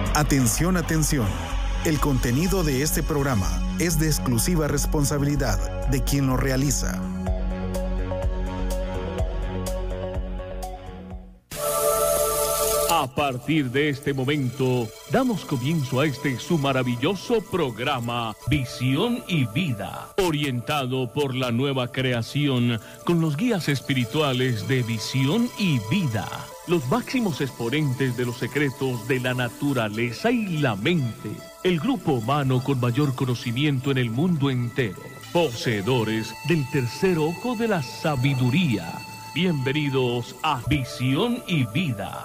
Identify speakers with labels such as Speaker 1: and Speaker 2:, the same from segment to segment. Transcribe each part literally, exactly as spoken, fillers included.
Speaker 1: Atención, atención. El contenido de este programa es de exclusiva responsabilidad de quien lo realiza.
Speaker 2: A partir de este momento, damos comienzo a este su maravilloso programa Visión y Vida, orientado por la nueva creación con los guías espirituales de Visión y Vida, los máximos exponentes de los secretos de la naturaleza y la mente, el grupo humano con mayor conocimiento en el mundo entero, poseedores del tercer ojo de la sabiduría. Bienvenidos a Visión y Vida.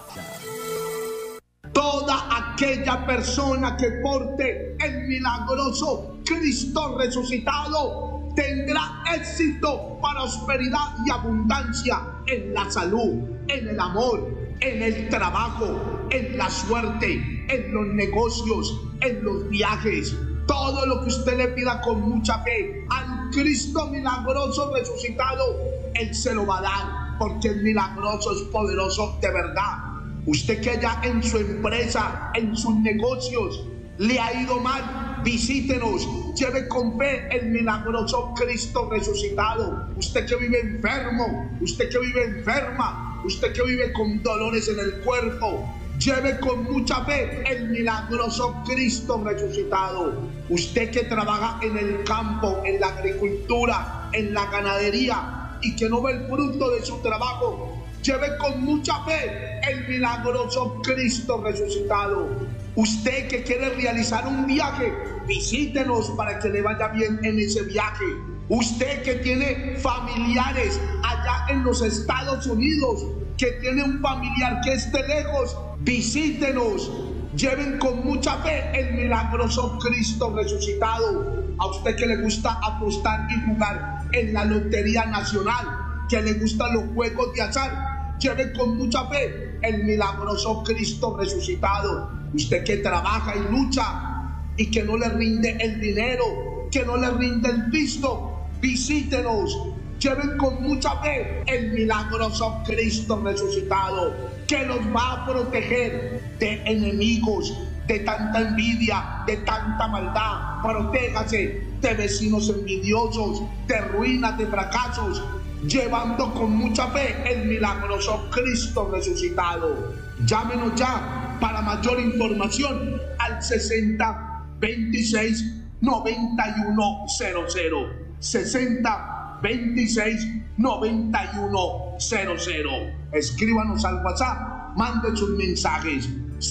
Speaker 3: Toda aquella persona que porte el milagroso Cristo resucitado tendrá éxito, prosperidad y abundancia en la salud, en el amor, en el trabajo, en la suerte, en los negocios, en los viajes. Todo lo que usted le pida con mucha fe al Cristo milagroso resucitado, Él se lo va a dar, porque el milagroso es poderoso de verdad. Usted que ya en su empresa, en sus negocios, le ha ido mal, visítenos, lleve con fe el milagroso Cristo resucitado. Usted que vive enfermo, usted que vive enferma, usted que vive con dolores en el cuerpo, lleve con mucha fe el milagroso Cristo resucitado. Usted que trabaja en el campo, en la agricultura, en la ganadería y que no ve el fruto de su trabajo, lleve con mucha fe el milagroso Cristo resucitado. Usted que quiere realizar un viaje, visítenos para que le vaya bien en ese viaje. Usted que tiene familiares allá en los Estados Unidos, que tiene un familiar que esté lejos, visítenos. Lleven con mucha fe el milagroso Cristo resucitado. A usted que le gusta apostar y jugar en la Lotería Nacional, que le gustan los juegos de azar, lleve con mucha fe el milagroso Cristo resucitado. Usted que trabaja y lucha y que no le rinde el dinero, que no le rinde el visto, visítenos. Lleven con mucha fe el milagroso Cristo resucitado, que los va a proteger de enemigos, de tanta envidia, de tanta maldad. Protéjase de vecinos envidiosos, de ruinas, de fracasos, llevando con mucha fe el milagroso Cristo resucitado. Llámenos ya para mayor información al sesenta veintiséis noventa y uno cero cero, sesenta veintiséis noventa y uno cero cero. Escríbanos al WhatsApp, manden sus mensajes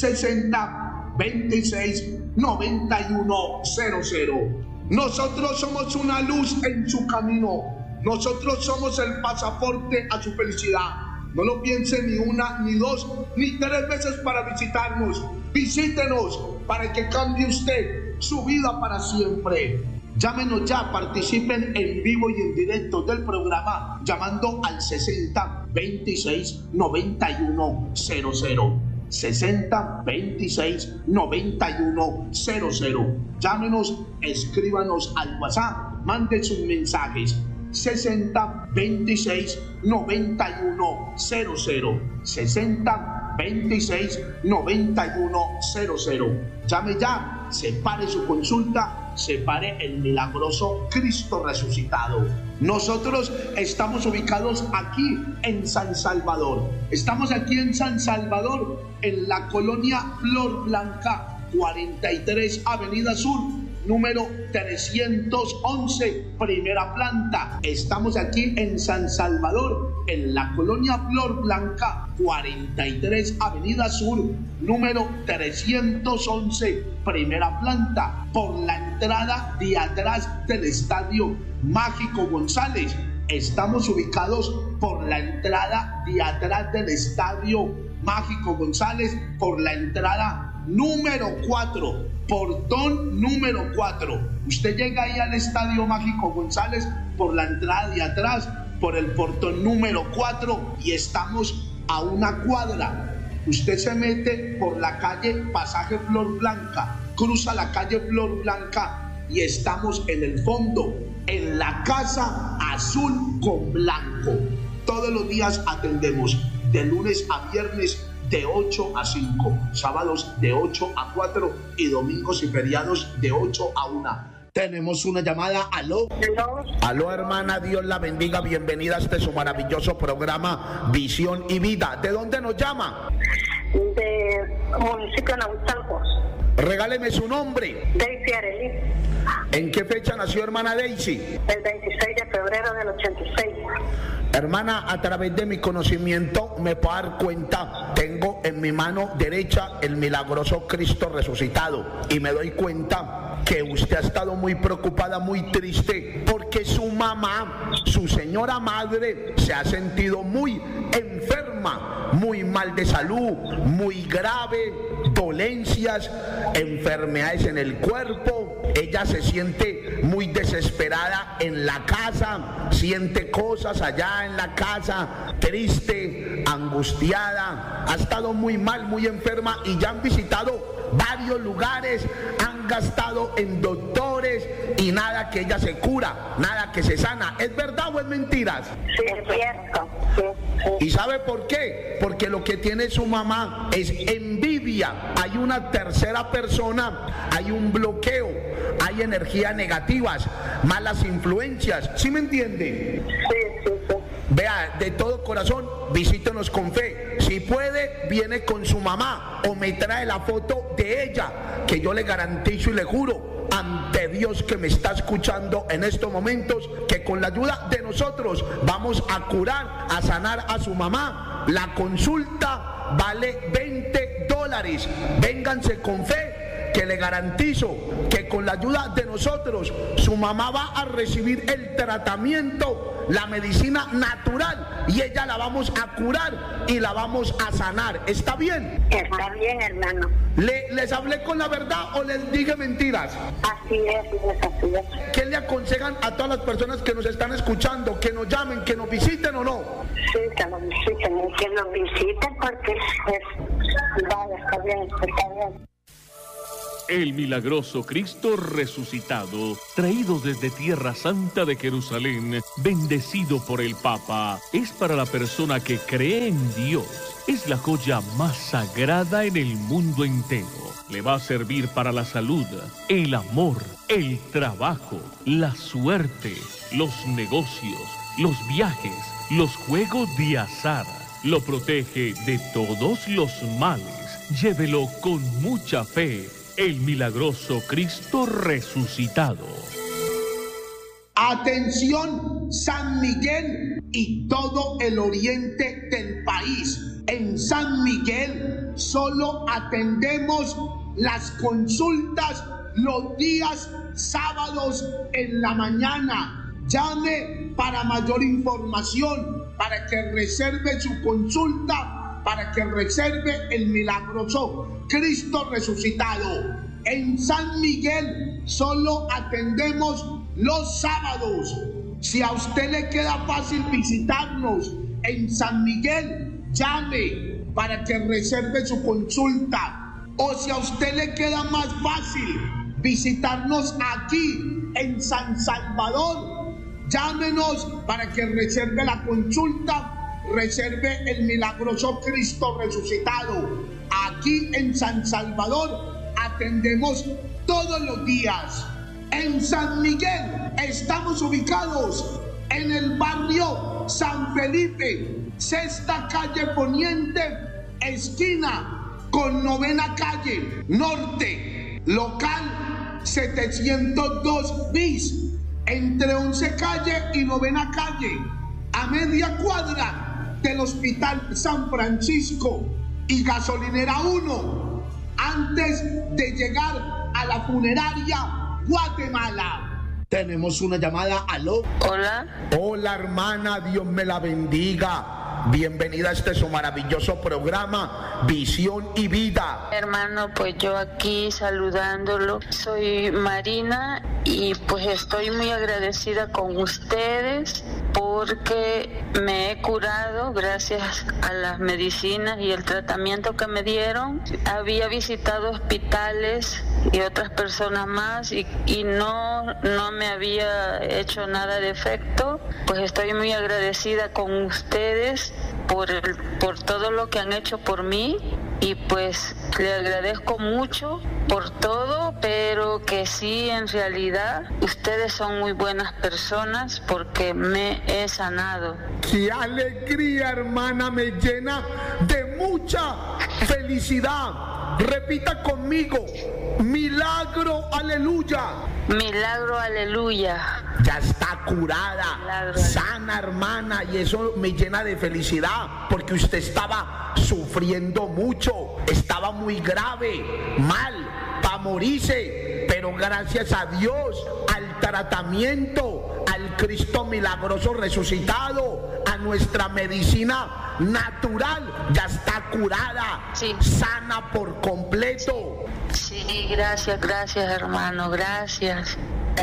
Speaker 3: sesenta veintiséis noventa y uno cero cero. Nosotros somos una luz en su camino. Nosotros somos el pasaporte a su felicidad. No lo piense ni una, ni dos, ni tres veces para visitarnos. Visítenos para que cambie usted su vida para siempre. Llámenos ya, participen en vivo y en directo del programa llamando al sesenta veintiséis noventa y uno cero cero. sesenta veintiséis noventa y uno cero cero. Llámenos, escríbanos al WhatsApp, manden sus mensajes sesenta veintiséis noventa y uno cero cero, sesenta veintiséis noventa y uno cero cero. Llame ya, separe su consulta, separe el milagroso Cristo resucitado. Nosotros estamos ubicados aquí en San Salvador. Estamos aquí en San Salvador, en la colonia Flor Blanca, cuarenta y tres Avenida Sur, número trescientos once, primera planta. Estamos aquí en San Salvador, en la colonia Flor Blanca, cuarenta y tres Avenida Sur, número trescientos once, primera planta, por la entrada de atrás del Estadio Mágico González. Estamos ubicados por la entrada de atrás del Estadio Mágico González, por la entrada número cuatro, portón número cuatro. Usted llega ahí al Estadio Mágico González por la entrada de atrás, por el portón número cuatro, y estamos a una cuadra. Usted se mete por la calle Pasaje Flor Blanca, cruza la calle Flor Blanca y estamos en el fondo, en la Casa Azul con Blanco. Todos los días atendemos de lunes a viernes de ocho a cinco, sábados de ocho a cuatro y domingos y feriados de ocho a una. Tenemos una llamada. Aló.
Speaker 4: Aló.
Speaker 3: Aló, hermana, Dios la bendiga. Bienvenida a este su maravilloso programa Visión y Vida. ¿De dónde nos llama?
Speaker 4: De municipio de Naucalco.
Speaker 3: Regáleme su nombre.
Speaker 4: Daisy Arely.
Speaker 3: ¿En qué fecha nació, hermana Daisy?
Speaker 4: El veintiséis de febrero del ochenta y seis.
Speaker 3: Hermana, a través de mi conocimiento me puedo dar cuenta, tengo en mi mano derecha el milagroso Cristo resucitado y me doy cuenta que usted ha estado muy preocupada, muy triste, porque su mamá, su señora madre, se ha sentido muy enferma, muy mal de salud, muy grave, dolencias, enfermedades en el cuerpo. Ella se siente muy desesperada en la casa, siente cosas allá en la casa, triste, angustiada, ha estado muy mal, muy enferma y ya han visitado varios lugares, han gastado en doctores y nada que ella se cura, nada que se sana. ¿Es verdad o es mentiras?
Speaker 4: Sí, es cierto. Sí, sí.
Speaker 3: ¿Y sabe por qué? Porque lo que tiene su mamá es envidia. Hay una tercera persona, hay un bloqueo, hay energías negativas, malas influencias. ¿Sí me entiende?
Speaker 4: Sí, sí, sí.
Speaker 3: Vea, de todo corazón, visítenos con fe. Si puede, viene con su mamá o me trae la foto de ella, que yo le garantizo y le juro ante Dios que me está escuchando en estos momentos, que con la ayuda de nosotros vamos a curar, a sanar a su mamá. La consulta vale veinte dólares. Vénganse con fe, que le garantizo que con la ayuda de nosotros su mamá va a recibir el tratamiento, la medicina natural, y ella la vamos a curar y la vamos a sanar. ¿Está bien?
Speaker 4: Está bien, hermano.
Speaker 3: ¿Le, ¿Les hablé con la verdad o les dije mentiras?
Speaker 4: Así es, es así es.
Speaker 3: ¿Qué le aconsejan a todas las personas que nos están escuchando? ¿Que nos llamen, que nos visiten o no?
Speaker 4: Sí, que nos visiten, que nos visiten porque pues, vale, está bien, está bien.
Speaker 2: El milagroso Cristo resucitado, traído desde Tierra Santa de Jerusalén, bendecido por el Papa, es para la persona que cree en Dios. Es la joya más sagrada en el mundo entero. Le va a servir para la salud, el amor, el trabajo, la suerte, los negocios, los viajes, los juegos de azar. Lo protege de todos los males. Llévelo con mucha fe. El milagroso Cristo resucitado.
Speaker 3: Atención, San Miguel y todo el oriente del país. En San Miguel solo atendemos las consultas los días sábados en la mañana. Llame para mayor información, para que reserve su consulta, para que reserve el milagroso Cristo resucitado. En San Miguel solo atendemos los sábados. Si a usted le queda fácil visitarnos en San Miguel, llame para que reserve su consulta. O si a usted le queda más fácil visitarnos aquí en San Salvador, llámenos para que reserve la consulta, reserve el milagroso Cristo resucitado. Aquí en San Salvador atendemos todos los días. En San Miguel estamos ubicados en el barrio San Felipe, sexta calle Poniente, esquina con novena calle Norte, local setecientos dos bis, entre once calle y novena calle, a media cuadra del Hospital San Francisco y Gasolinera uno, antes de llegar a la funeraria Guatemala. Tenemos una llamada. Aló.
Speaker 4: Hola.
Speaker 3: Hola, hermana, Dios me la bendiga. Bienvenida a este su maravilloso programa Visión y Vida.
Speaker 4: Hermano, pues yo aquí saludándolo. Soy Marina y pues estoy muy agradecida con ustedes porque me he curado gracias a las medicinas y el tratamiento que me dieron. Había visitado hospitales y otras personas más y, y no, no me había hecho nada de efecto. Pues estoy muy agradecida con ustedes por, el, por todo lo que han hecho por mí. Y pues le agradezco mucho por todo, pero que sí, en realidad, ustedes son muy buenas personas porque me he sanado.
Speaker 3: ¡Qué alegría, hermana! Me llena de mucha felicidad. Repita conmigo: milagro, aleluya.
Speaker 4: Milagro, aleluya.
Speaker 3: Ya está curada,
Speaker 4: Milagro,
Speaker 3: sana, hermana, y eso me llena de felicidad, porque usted estaba sufriendo mucho, estaba muy grave, mal, para morirse, pero gracias a Dios, al tratamiento, al Cristo milagroso resucitado, a nuestra medicina natural, ya está curada,
Speaker 4: sí,
Speaker 3: sana por completo.
Speaker 4: Sí, gracias, gracias, hermano, gracias.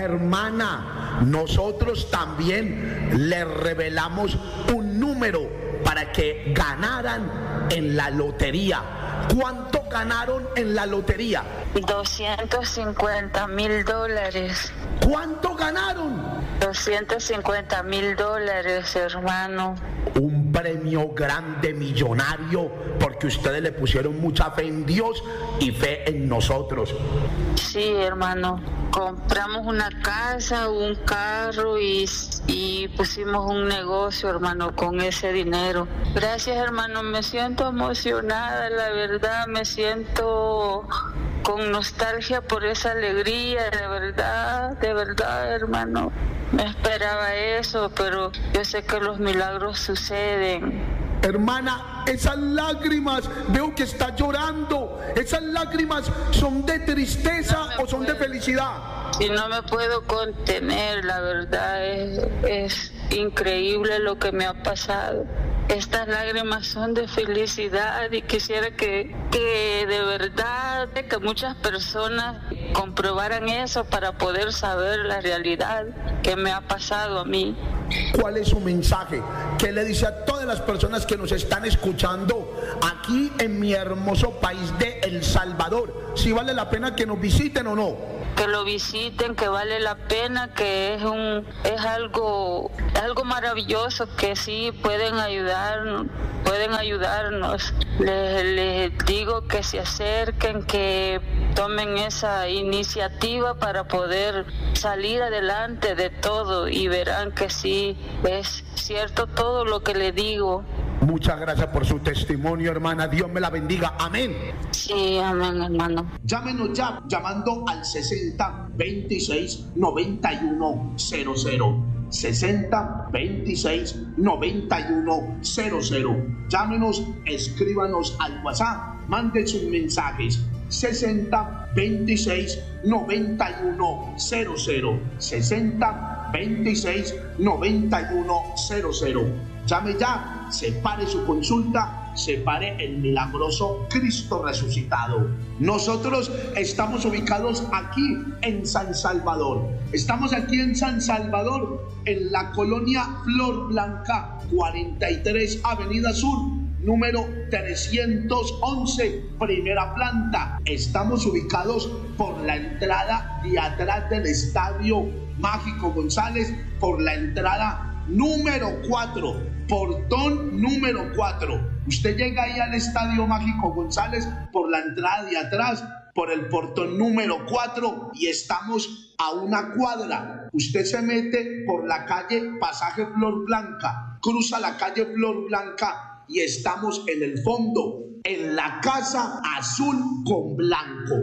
Speaker 3: Hermana, nosotros también le revelamos un número para que ganaran en la lotería. ¿Cuánto ganaron en la lotería?
Speaker 4: doscientos cincuenta mil dólares.
Speaker 3: ¿Cuánto ganaron?
Speaker 4: doscientos cincuenta mil dólares, hermano.
Speaker 3: Un premio grande, millonario, porque ustedes le pusieron mucha fe en Dios y fe en nosotros.
Speaker 4: Sí, hermano. Compramos una casa, un carro y, y pusimos un negocio, hermano, con ese dinero. Gracias, hermano. Me siento emocionada, la verdad. Me siento con nostalgia por esa alegría, de verdad, de verdad, hermano. Me esperaba eso, pero yo sé que los milagros suceden.
Speaker 3: Hermana, esas lágrimas, veo que está llorando. ¿Esas lágrimas son de tristeza no o son puedo, de felicidad?
Speaker 4: Y no me puedo contener, la verdad, es, es increíble lo que me ha pasado. Estas lágrimas son de felicidad y quisiera que, que de verdad, que muchas personas comprobaran eso para poder saber la realidad que me ha pasado a mí.
Speaker 3: ¿Cuál es su mensaje? ¿Qué le dice a todas las personas que nos están escuchando aquí en mi hermoso país de El Salvador? ¿Si vale la pena que nos visiten o no?
Speaker 4: Que lo visiten, que vale la pena, que es un es algo algo maravilloso, que sí pueden ayudar, pueden ayudarnos. Les, les digo que se acerquen, que tomen esa iniciativa para poder salir adelante de todo y verán que sí es cierto todo lo que le digo.
Speaker 3: Muchas gracias por su testimonio, hermana. Dios me la bendiga. Amén.
Speaker 4: Sí, amén, hermano.
Speaker 3: Llámenos ya, llamando al sesenta veintiséis noventa y uno cero cero. sesenta veintiséis noventa y uno cero cero. Llámenos, escríbanos al WhatsApp, manden sus mensajes. sesenta veintiséis noventa y uno cero cero. sesenta veintiséis noventa y uno cero cero. Llame ya, separe su consulta, separe el milagroso Cristo resucitado. Nosotros estamos ubicados aquí en San Salvador. Estamos aquí en San Salvador, en la colonia Flor Blanca, cuarenta y tres Avenida Sur, número trescientos once, primera planta. Estamos ubicados por la entrada de atrás del Estadio Mágico González, por la entrada número cuatro, portón número cuatro. Usted llega ahí al Estadio Mágico González por la entrada de atrás, por el portón número cuatro, y estamos a una cuadra. Usted se mete por la calle Pasaje Flor Blanca, cruza la calle Flor Blanca y estamos en el fondo, en la casa azul con blanco.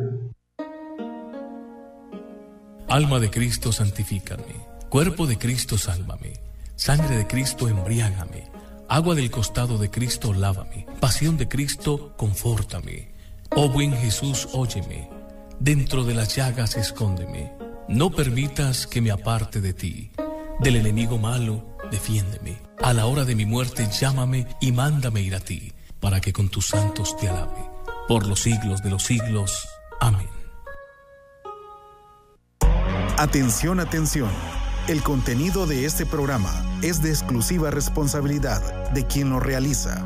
Speaker 2: Alma de Cristo, santifícame. Cuerpo de Cristo, sálvame. Sangre de Cristo, embriágame. Agua del costado de Cristo, lávame. Pasión de Cristo, confórtame. Oh buen Jesús, óyeme. Dentro de las llagas, escóndeme. No permitas que me aparte de ti. Del enemigo malo, defiéndeme. A la hora de mi muerte, llámame y mándame ir a ti, para que con tus santos te alabe. Por los siglos de los siglos. Amén.
Speaker 1: Atención, atención. El contenido de este programa es de exclusiva responsabilidad de quien lo realiza.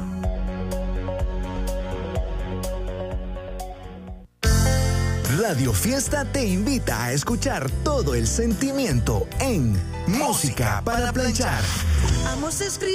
Speaker 5: Radio Fiesta te invita a escuchar todo el sentimiento en Música para Planchar.